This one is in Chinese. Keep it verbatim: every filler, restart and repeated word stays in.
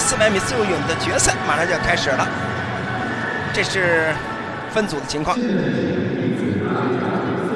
四百米自由泳的决赛马上就要开始了。这是分组的情况。